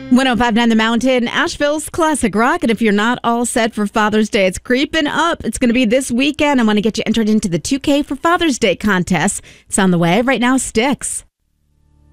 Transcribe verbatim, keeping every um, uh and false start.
one oh five point nine The Mountain, Asheville's classic rock. And if you're not all set for Father's Day, it's creeping up. It's going to be this weekend. I want to get you entered into the two K for Father's Day contest. It's on the way. Right now, Styx.